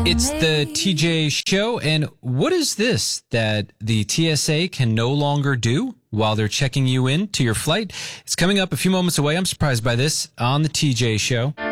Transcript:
It's the TJ Show, and what is this that the TSA can no longer do while they're checking you in to your flight? It's coming up a few moments away. I'm surprised by this on the TJ Show.